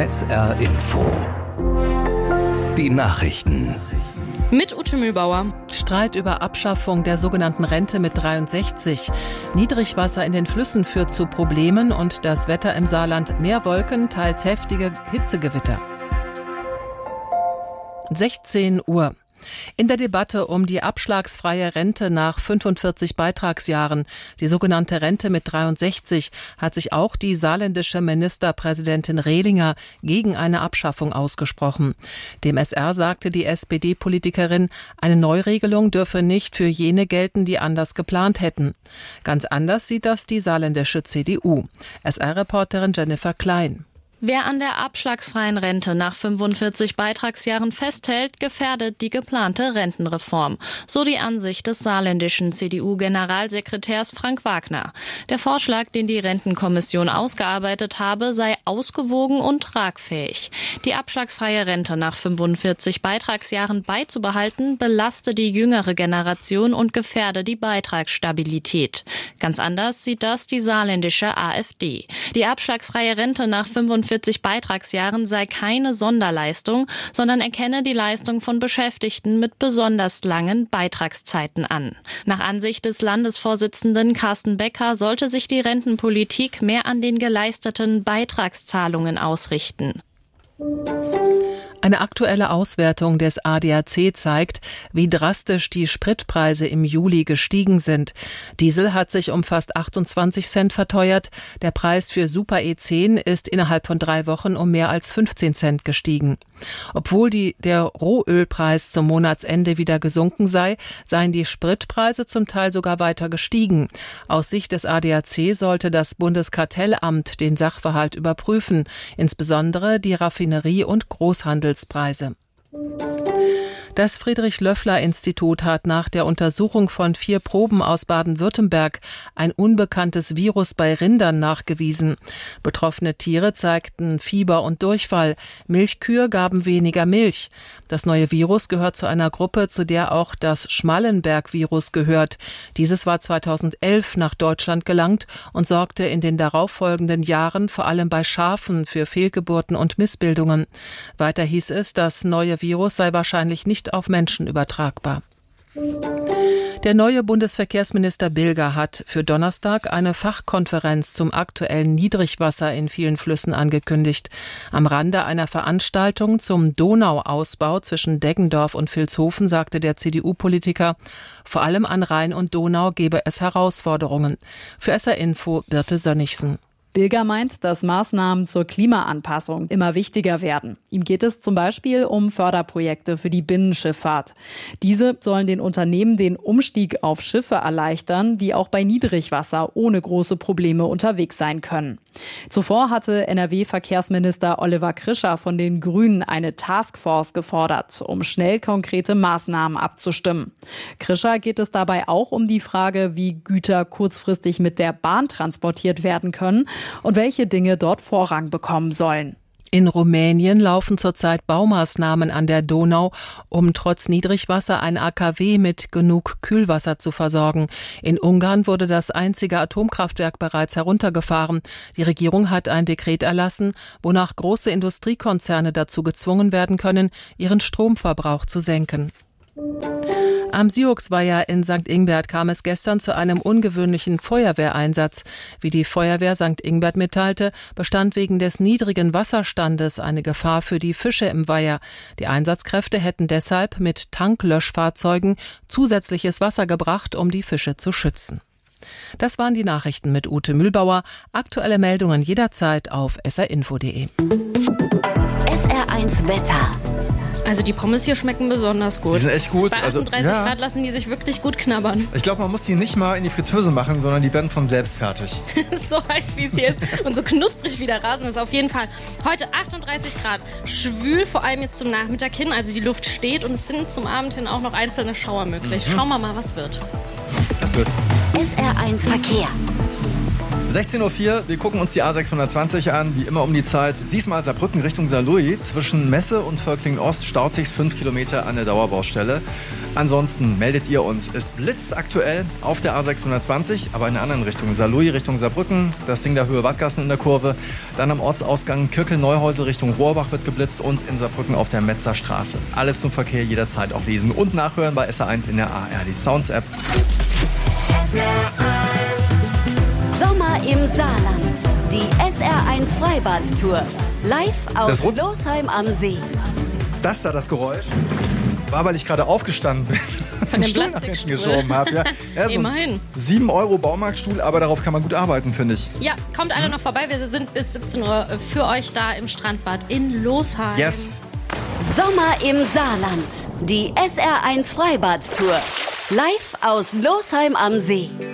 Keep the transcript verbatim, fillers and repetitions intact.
S R Info. Die Nachrichten. Mit Ute Mühlbauer. Streit über Abschaffung der sogenannten Rente mit dreiundsechzig. Niedrigwasser in den Flüssen führt zu Problemen und das Wetter im Saarland: mehr Wolken, teils heftige Hitzegewitter. sechzehn Uhr. In der Debatte um die abschlagsfreie Rente nach fünfundvierzig Beitragsjahren, die sogenannte Rente mit dreiundsechzig, hat sich auch die saarländische Ministerpräsidentin Rehlinger gegen eine Abschaffung ausgesprochen. Dem S R sagte die S P D-Politikerin, eine Neuregelung dürfe nicht für jene gelten, die anders geplant hätten. Ganz anders sieht das die saarländische C D U. S R-Reporterin Jennifer Klein. Wer an der abschlagsfreien Rente nach fünfundvierzig Beitragsjahren festhält, gefährdet die geplante Rentenreform. So die Ansicht des saarländischen C D U-Generalsekretärs Frank Wagner. Der Vorschlag, den die Rentenkommission ausgearbeitet habe, sei ausgewogen und tragfähig. Die abschlagsfreie Rente nach fünfundvierzig Beitragsjahren beizubehalten, belaste die jüngere Generation und gefährde die Beitragsstabilität. Ganz anders sieht das die saarländische A f D. Die abschlagsfreie Rente nach fünfundvierzig Beitragsjahren sei keine Sonderleistung, sondern erkenne die Leistung von Beschäftigten mit besonders langen Beitragszeiten an. Nach Ansicht des Landesvorsitzenden Carsten Becker sollte sich die Rentenpolitik mehr an den geleisteten Beitragszahlungen ausrichten. Eine aktuelle Auswertung des A D A C zeigt, wie drastisch die Spritpreise im Juli gestiegen sind. Diesel hat sich um fast achtundzwanzig Cent verteuert. Der Preis für Super E zehn ist innerhalb von drei Wochen um mehr als fünfzehn Cent gestiegen. Obwohl die, der Rohölpreis zum Monatsende wieder gesunken sei, seien die Spritpreise zum Teil sogar weiter gestiegen. Aus Sicht des A D A C sollte das Bundeskartellamt den Sachverhalt überprüfen, insbesondere die Raffinerie- und Großhandelspreise. Das Friedrich-Löffler-Institut hat nach der Untersuchung von vier Proben aus Baden-Württemberg ein unbekanntes Virus bei Rindern nachgewiesen. Betroffene Tiere zeigten Fieber und Durchfall. Milchkühe gaben weniger Milch. Das neue Virus gehört zu einer Gruppe, zu der auch das Schmallenberg-Virus gehört. Dieses war zweitausendelf nach Deutschland gelangt und sorgte in den darauffolgenden Jahren vor allem bei Schafen für Fehlgeburten und Missbildungen. Weiter hieß es, das neue Virus sei wahrscheinlich nicht auf Menschen übertragbar. Der neue Bundesverkehrsminister Bilger hat für Donnerstag eine Fachkonferenz zum aktuellen Niedrigwasser in vielen Flüssen angekündigt. Am Rande einer Veranstaltung zum Donauausbau zwischen Deggendorf und Vilshofen sagte der C D U-Politiker, vor allem an Rhein und Donau gebe es Herausforderungen. Für S R Info Birte Sönnigsen. Bilger meint, dass Maßnahmen zur Klimaanpassung immer wichtiger werden. Ihm geht es zum Beispiel um Förderprojekte für die Binnenschifffahrt. Diese sollen den Unternehmen den Umstieg auf Schiffe erleichtern, die auch bei Niedrigwasser ohne große Probleme unterwegs sein können. Zuvor hatte N R W-Verkehrsminister Oliver Krischer von den Grünen eine Taskforce gefordert, um schnell konkrete Maßnahmen abzustimmen. Krischer geht es dabei auch um die Frage, wie Güter kurzfristig mit der Bahn transportiert werden können und welche Dinge dort Vorrang bekommen sollen. In Rumänien laufen zurzeit Baumaßnahmen an der Donau, um trotz Niedrigwasser ein A K W mit genug Kühlwasser zu versorgen. In Ungarn wurde das einzige Atomkraftwerk bereits heruntergefahren. Die Regierung hat ein Dekret erlassen, wonach große Industriekonzerne dazu gezwungen werden können, ihren Stromverbrauch zu senken. Am Siuxweiher in Sankt Ingbert kam es gestern zu einem ungewöhnlichen Feuerwehreinsatz. Wie die Feuerwehr Sankt Ingbert mitteilte, bestand wegen des niedrigen Wasserstandes eine Gefahr für die Fische im Weiher. Die Einsatzkräfte hätten deshalb mit Tanklöschfahrzeugen zusätzliches Wasser gebracht, um die Fische zu schützen. Das waren die Nachrichten mit Ute Mühlbauer. Aktuelle Meldungen jederzeit auf s r info punkt d e. S R eins Wetter. Also die Pommes hier schmecken besonders gut. Die sind echt gut. Bei achtunddreißig also, ja. Grad lassen die sich wirklich gut knabbern. Ich glaube, man muss die nicht mal in die Fritteuse machen, sondern die werden von selbst fertig. So heiß, wie es hier ist und so knusprig wie der Rasen ist auf jeden Fall. Heute achtunddreißig Grad, schwül vor allem jetzt zum Nachmittag hin. Also die Luft steht und es sind zum Abend hin auch noch einzelne Schauer möglich. Mhm. Schauen wir mal, was wird. Das wird. S R eins Verkehr. sechzehn Uhr vier, wir gucken uns die A sechshundertzwanzig an, wie immer um die Zeit. Diesmal Saarbrücken Richtung Saarlouis. Zwischen Messe und Völklingen Ost staut sich fünf Kilometer an der Dauerbaustelle. Ansonsten meldet ihr uns. Es blitzt aktuell auf der A sechshundertzwanzig, aber in einer anderen Richtung. Saarlouis Richtung Saarbrücken, das Ding der Höhe Wattgassen in der Kurve. Dann am Ortsausgang Kirkel-Neuhäusel Richtung Rohrbach wird geblitzt und in Saarbrücken auf der Metzerstraße. Alles zum Verkehr jederzeit auch lesen und nachhören bei S R eins in der A R D Sounds App. Sommer im Saarland. Die S R eins Freibad-Tour. Live aus Rund- Losheim am See. Das da, das Geräusch, war, weil ich gerade aufgestanden bin. Von dem Stuhl nach hinten Plastikstuhl. geschoben habe. Ja. Ja, so Immerhin. sieben Euro Baumarktstuhl, aber darauf kann man gut arbeiten, finde ich. Ja, kommt alle noch vorbei. Wir sind bis siebzehn Uhr für euch da im Strandbad in Losheim. Yes. Sommer im Saarland. Die S R eins Freibad-Tour. Live aus Losheim am See.